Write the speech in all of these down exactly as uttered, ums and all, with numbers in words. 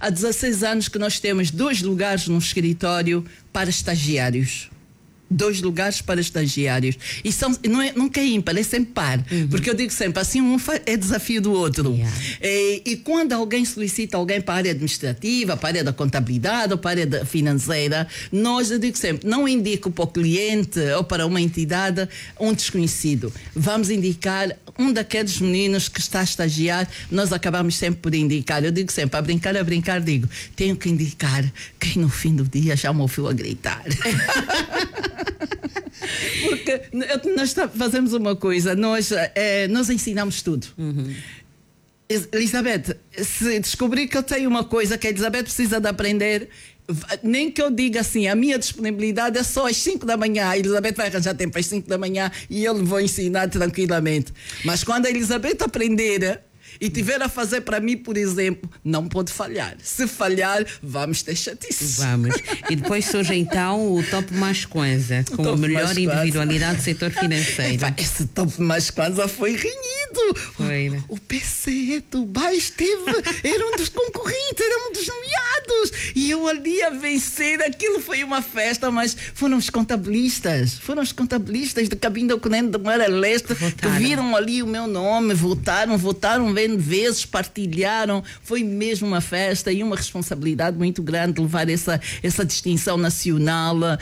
há dezasseis anos que nós temos dois lugares no escritório para estagiários. Dois lugares para estagiários. E são, não é, nunca é ímpar, é sempre par. Uhum. Porque eu digo sempre, assim um é desafio do outro. Yeah. E, e quando alguém solicita alguém para a área administrativa, para a área da contabilidade ou para a área da financeira, nós, eu digo sempre, não indico para o cliente ou para uma entidade um desconhecido. Vamos indicar um daqueles meninos que está a estagiar, nós acabamos sempre por indicar. Eu digo sempre, a brincar, a brincar, digo, tenho que indicar quem no fim do dia já me ouviu a gritar. Porque nós fazemos uma coisa, nós, é, nós ensinamos tudo. Uhum. Elizabeth, se descobrir que eu tenho uma coisa que a Elizabeth precisa de aprender, nem que eu diga assim, a minha disponibilidade é só às cinco da manhã, a Elizabeth vai arranjar tempo às cinco da manhã e eu lhe vou ensinar tranquilamente. Mas quando a Elizabeth aprender e tiver a fazer para mim, por exemplo, não pode falhar. Se falhar, vamos ter chatice. Vamos. E depois surge então o Top Masquanza, com a melhor individualidade do setor financeiro. Epa, esse Top Masquanza foi renhido. Foi, né? O P C E Dubai esteve, era um dos concorrentes, era um dos nomeados. E eu ali a vencer, aquilo foi uma festa, mas foram os contabilistas, foram os contabilistas de Cabinda Oconente de Moura Leste que viram ali o meu nome, votaram, votaram vezes, partilharam, foi mesmo uma festa e uma responsabilidade muito grande levar essa, essa distinção nacional um,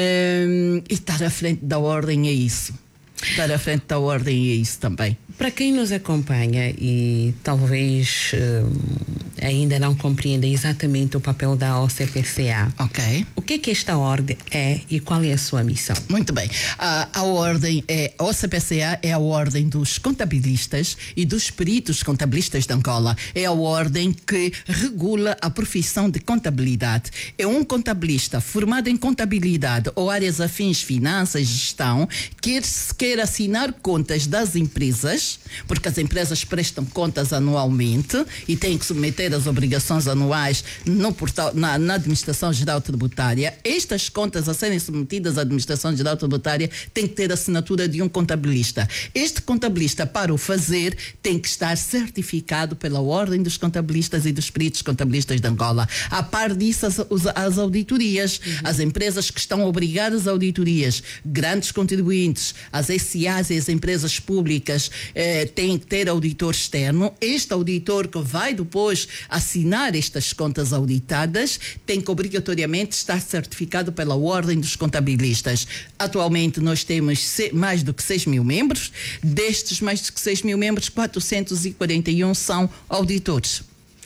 e estar à frente da ordem é isso. Estar à frente da ordem é isso também. Para quem nos acompanha e talvez uh, ainda não compreenda exatamente o papel da O C P C A, ok. O que é que esta ordem é e qual é a sua missão? Muito bem. A, a ordem é, a O C P C A é a ordem dos contabilistas e dos peritos contabilistas de Angola. É a ordem que regula a profissão de contabilidade. É um contabilista formado em contabilidade ou áreas afins, finanças e gestão, que quer assinar contas das empresas, porque as empresas prestam contas anualmente e têm que submeter as obrigações anuais no portal, na, na Administração Geral Tributária. Estas contas a serem submetidas à Administração Geral Tributária têm que ter a assinatura de um contabilista. Este contabilista, para o fazer, tem que estar certificado pela Ordem dos Contabilistas e dos Peritos Contabilistas de Angola. A par disso, as, as auditorias, uhum. as empresas que estão obrigadas a auditorias, grandes contribuintes, as S As e as empresas públicas eh, têm que ter auditor externo. Este auditor que vai depois assinar estas contas auditadas tem que obrigatoriamente estar certificado pela Ordem dos Contabilistas. Atualmente nós temos mais do que seis mil membros. Destes mais do que seis mil membros, quatrocentos e quarenta e um são auditores.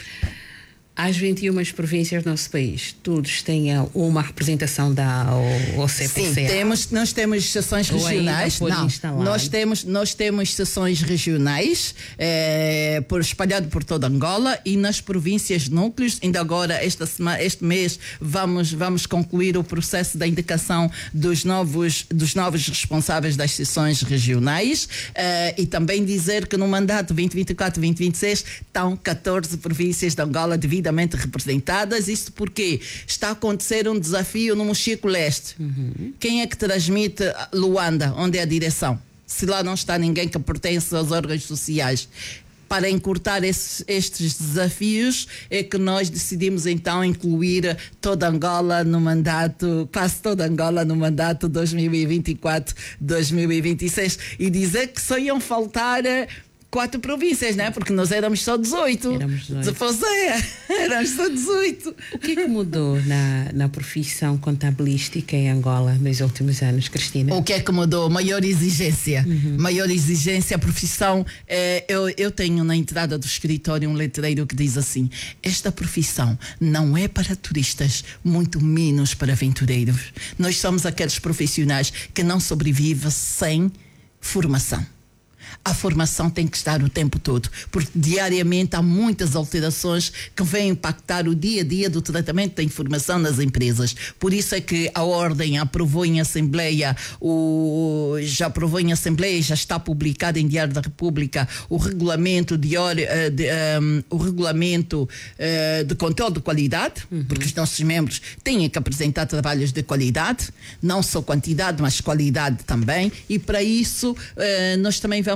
Às vinte e uma províncias do nosso país, todos têm uma representação da O C P C A? Sim, temos, nós temos sessões regionais. Não, nós temos, nós temos sessões regionais é, por, espalhado por toda Angola e nas províncias núcleos. Ainda agora, esta semana, este mês, vamos, vamos concluir o processo da indicação dos novos, dos novos responsáveis das sessões regionais é, e também dizer que no mandato vinte e vinte e quatro, vinte e vinte e seis estão catorze províncias de Angola devido representadas. Isso porque está a acontecer um desafio no Mochico Leste. Uhum. Quem é que transmite Luanda? Onde é a direção? Se lá não está ninguém que pertence aos órgãos sociais. Para encurtar esses, estes desafios é que nós decidimos então incluir toda Angola no mandato, quase toda Angola no mandato dois mil e vinte e quatro, dois mil e vinte e seis e dizer que só iam faltar quatro províncias, né? Porque nós éramos só dezoito. Éramos dezoito. Pois é, éramos só dezoito. O que é que mudou na, na profissão contabilística em Angola nos últimos anos, Cristina? O que é que mudou? Maior exigência. Uhum. Maior exigência. A profissão, é, eu, eu tenho na entrada do escritório um letreiro que diz assim: esta profissão não é para turistas, muito menos para aventureiros. Nós somos aqueles profissionais que não sobrevivem sem formação. A formação tem que estar o tempo todo, porque diariamente há muitas alterações que vêm impactar o dia a dia do tratamento da informação nas empresas. Por isso é que a Ordem aprovou em Assembleia, o, já aprovou em Assembleia, já está publicado em Diário da República o regulamento de, de, um, o regulamento uh, de controle de qualidade, uhum. porque os nossos membros têm que apresentar trabalhos de qualidade, não só quantidade, mas qualidade também, e para isso uh, nós também vamos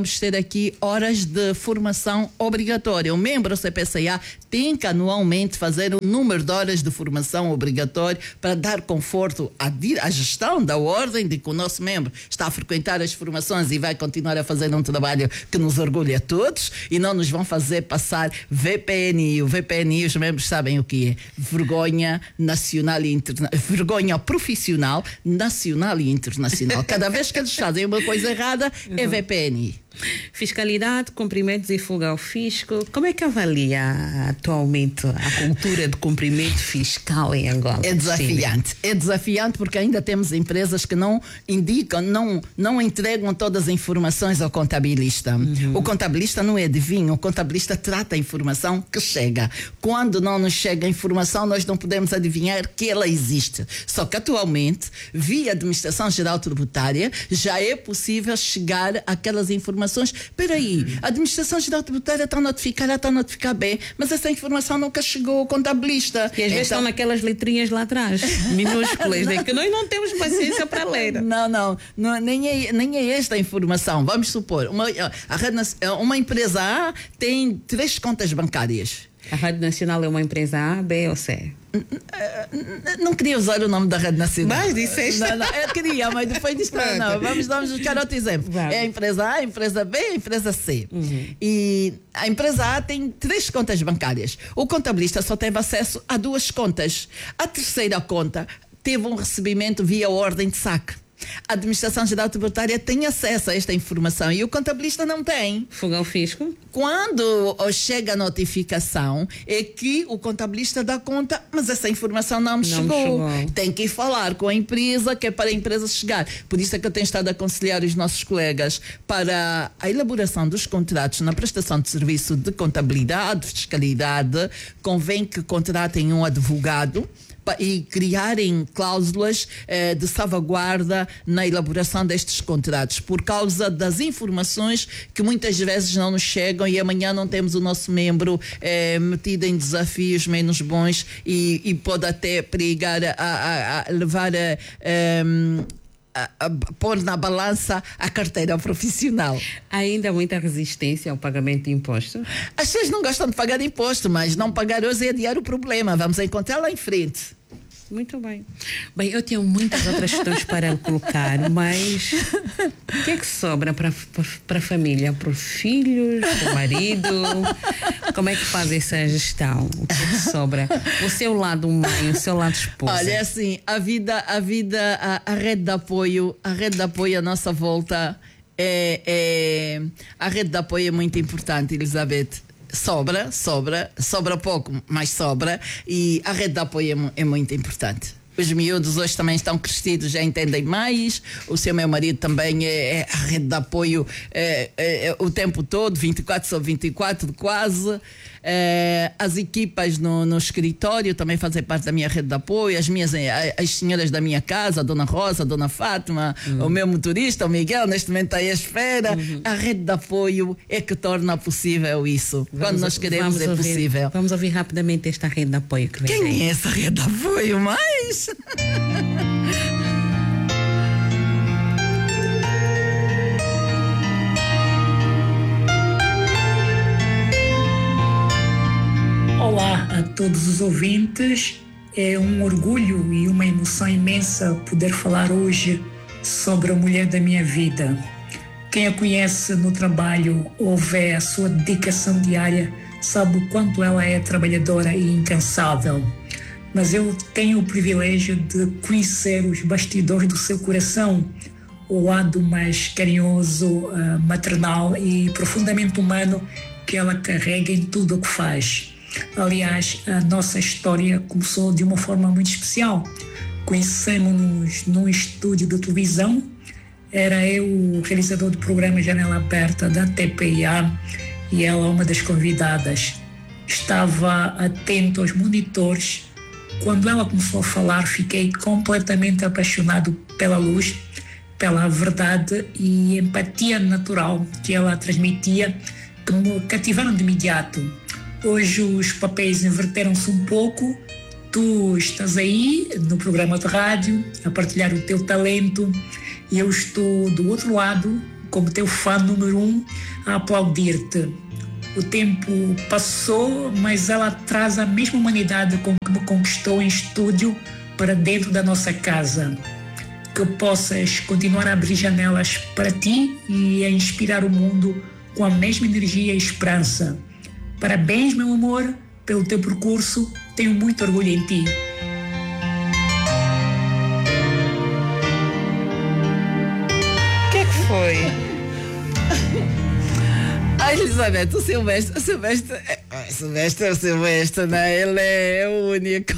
vamos ter aqui horas de formação obrigatória. O membro C P C A tem que anualmente fazer um número de horas de formação obrigatório para dar conforto à, à gestão da ordem de que o nosso membro está a frequentar as formações e vai continuar a fazer um trabalho que nos orgulha a todos e não nos vão fazer passar V P N I. O V P N I, os membros sabem o que é. Vergonha nacional e internacional. Vergonha profissional, nacional e internacional. Cada vez que eles fazem uma coisa errada, é V P N I. Fiscalidade, cumprimentos e fuga ao fisco. Como é que avalia atualmente a cultura de cumprimento fiscal em Angola? É desafiante. É desafiante porque ainda temos empresas que não indicam, não, não entregam todas as informações ao contabilista. Uhum. O contabilista não é adivinho, o contabilista trata a informação que chega. Quando não nos chega a informação, nós não podemos adivinhar que ela existe. Só que atualmente, via Administração Geral Tributária, já é possível chegar àquelas informações. Espera aí, a Administração Geral Tributária está a notificar, ela está a notificar bem, mas essa informação nunca chegou ao contabilista. E às então... vezes estão naquelas letrinhas lá atrás, minúsculas, né, que nós não temos paciência para ler. Não, não, não nem, é, nem é esta a informação. Vamos supor, uma, a, uma empresa A tem três contas bancárias. A Rádio Nacional é uma empresa A, B ou C? Não queria usar o nome da Rádio Nacional. Mas disseste. Não, não, eu queria, mas depois disse não, não. Vamos, vamos buscar outro exemplo. Vamos. É a empresa A, a empresa B, a empresa C. Uhum. E a empresa A tem três contas bancárias. O contabilista só teve acesso a duas contas. A terceira conta teve um recebimento via ordem de saque. A Administração Geral Tributária tem acesso a esta informação e o contabilista não tem. Fuga ao fisco? Quando chega a notificação é que o contabilista dá conta, mas essa informação não me, não chegou. me chegou. Tem que ir falar com a empresa, que é para a empresa chegar. Por isso é que eu tenho estado a aconselhar os nossos colegas para a elaboração dos contratos na prestação de serviço de contabilidade, fiscalidade. Convém que contratem um advogado e criarem cláusulas eh, de salvaguarda na elaboração destes contratos, por causa das informações que muitas vezes não nos chegam e amanhã não temos o nosso membro eh, metido em desafios menos bons e, e pode até perigar a, a, a levar a, a, a, a pôr na balança a carteira profissional. Há ainda muita resistência ao pagamento de imposto? As pessoas não gostam de pagar imposto, mas não pagar hoje é adiar o problema. Vamos encontrar lá em frente. Muito bem. Bem, eu tenho muitas outras questões para colocar, mas o que é que sobra para, para, para a família? Para os filhos, para o marido? Como é que faz essa gestão? O que é que sobra? O seu lado mãe, o seu lado esposa? Olha, assim, a vida, a vida, a, a rede de apoio, a rede de apoio à nossa volta, é, é, a rede de apoio é muito importante, Elizabeth. Sobra, sobra, sobra pouco, mas sobra, e a rede de apoio é, é muito importante. Os miúdos hoje também estão crescidos, já entendem mais. O seu meu marido também é, é a rede de apoio é, é, é, o tempo todo, vinte e quatro sobre vinte e quatro, quase. É, as equipas no, no escritório também fazem parte da minha rede de apoio. As minhas, as senhoras da minha casa, a Dona Rosa, a Dona Fátima, uhum. o meu motorista, o Miguel, neste momento está aí à espera. Uhum. A rede de apoio é que torna possível isso. Vamos, Quando nós queremos é ouvir, possível. Vamos ouvir rapidamente esta rede de apoio que vem. Quem aí. é essa rede de apoio mais? Olá a todos os ouvintes, é um orgulho e uma emoção imensa poder falar hoje sobre a mulher da minha vida. Quem a conhece no trabalho ou vê a sua dedicação diária sabe o quanto ela é trabalhadora e incansável. Mas eu tenho o privilégio de conhecer os bastidores do seu coração, o lado mais carinhoso, maternal e profundamente humano que ela carrega em tudo o que faz. Aliás, a nossa história começou de uma forma muito especial. Conhecemos-nos num estúdio de televisão. Era eu o realizador do programa Janela Aberta da T P I A e ela uma das convidadas. Estava atento aos monitores. Quando ela começou a falar, fiquei completamente apaixonado pela luz, pela verdade e empatia natural que ela transmitia, que me cativaram de imediato. Hoje os papéis inverteram-se um pouco. Tu estás aí no programa de rádio a partilhar o teu talento e eu estou do outro lado como teu fã número um, a aplaudir-te. O tempo passou, mas ela traz a mesma humanidade com que me conquistou em estúdio para dentro da nossa casa. Que possas continuar a abrir janelas para ti e a inspirar o mundo com a mesma energia e esperança. Parabéns, meu amor, pelo teu percurso. Tenho muito orgulho em ti. O que é que foi? Ai, Elizabeth, o Silvestre, o Silvestre, o Silvestre é o Silvestre, né? Ele é o único.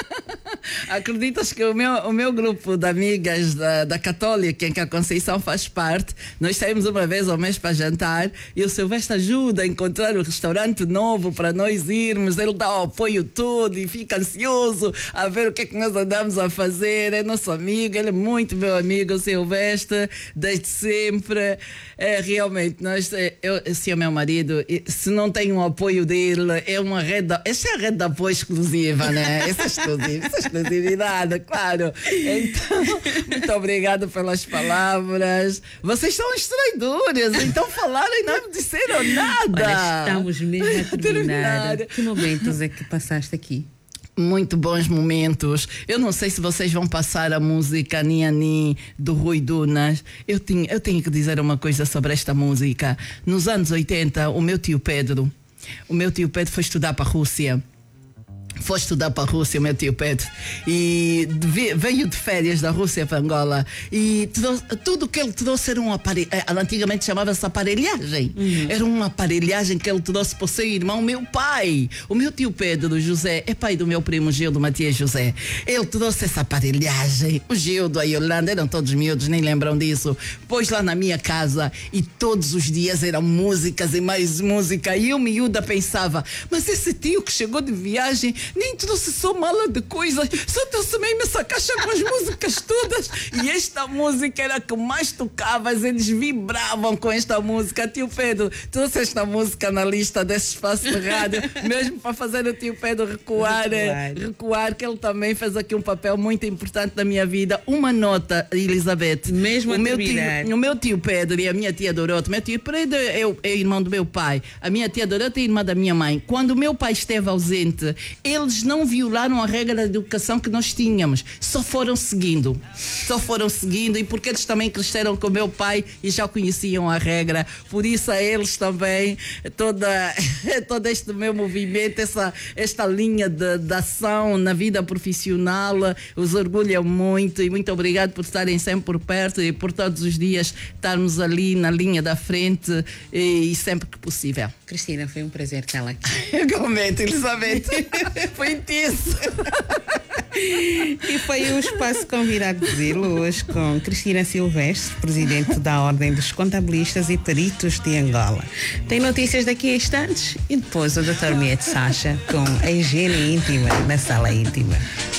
Acreditas que o meu, o meu grupo de amigas da, da Católica, em que a Conceição faz parte, nós saímos uma vez ao mês para jantar e o Silvestre ajuda a encontrar um restaurante novo para nós irmos. Ele dá o apoio todo e fica ansioso a ver o que é que nós andamos a fazer. É nosso amigo, ele é muito meu amigo, o Silvestre, desde sempre. É, realmente, nós, eu, se é meu marido, se não tem o apoio dele, é uma rede, essa é a rede de apoio exclusiva, né? Essa é exclusiva, essa é exclusividade, claro. Então, muito obrigada pelas palavras. Vocês são os traidores, então falaram e não me disseram nada. Olha, estamos mesmo a terminar. Que momentos é que passaste aqui? Muito bons momentos. Eu não sei se vocês vão passar a música Niani do Rui Dunas. Eu, tinha, eu tenho que dizer uma coisa sobre esta música. Nos anos oitenta, o meu tio Pedro, o meu tio Pedro foi estudar para a Rússia. Foi estudar para a Rússia, o meu tio Pedro, e veio de férias da Rússia para Angola e trouxe, tudo que ele trouxe era um aparelho, antigamente chamava-se aparelhagem, uhum. Era uma aparelhagem que ele trouxe para o seu irmão, meu pai. O meu tio Pedro José é pai do meu primo Gildo Matias José. Ele trouxe essa aparelhagem, o Gildo, a Yolanda, eram todos miúdos, nem lembram disso, pôs lá na minha casa e todos os dias eram músicas e mais música, e eu miúda pensava, mas esse tio que chegou de viagem nem trouxe só mala de coisas, só trouxe mesmo essa caixa com as músicas todas. E esta música era a que mais tocavas, eles vibravam com esta música. Tio Pedro trouxe esta música na lista desse espaço de rádio, mesmo para fazer o tio Pedro recuar, recuar, recuar, que ele também fez aqui um papel muito importante na minha vida. Uma nota, Elizabeth. Mesmo o meu tio, o meu tio Pedro e a minha tia Dorote, meu tio Pedro é o, é o irmão do meu pai, a minha tia Dorote é a irmã da minha mãe. Quando o meu pai esteve ausente, eles não violaram a regra da educação que nós tínhamos, só foram seguindo, só foram seguindo, e porque eles também cresceram com o meu pai e já conheciam a regra, por isso a eles também toda, todo este meu movimento, essa, esta linha de, de ação na vida profissional, os orgulha muito, e muito obrigado por estarem sempre por perto e por todos os dias estarmos ali na linha da frente e, e sempre que possível. Cristina, foi um prazer tê-la aqui. Igualmente, Elizabeth. Foi intenso. E foi o Espaço Convidados de hoje com Cristina Silvestre, presidente da Ordem dos Contabilistas e Peritos de Angola. Tem notícias daqui a instantes e depois o doutor Miete Sacha com a higiene íntima na sala íntima.